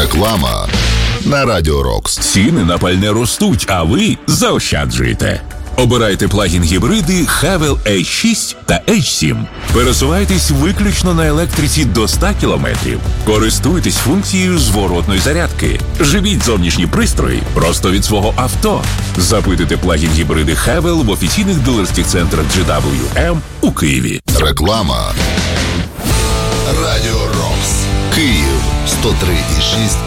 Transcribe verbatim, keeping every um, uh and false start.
Реклама на Радіо Рокс. Ціни на пальне ростуть, а ви заощаджуєте. Обирайте плагін-гібриди Havel ейч шість та ейч сім. Пересувайтесь виключно на електриці до ста кілометрів. Користуйтесь функцією зворотної зарядки. Живіть зовнішні пристрої просто від свого авто. Запитуйте плагін-гібриди Havel в офіційних дилерських центрах джі дабл ю ем у Києві. Реклама. Радіо Рокс. Київ сто три і шість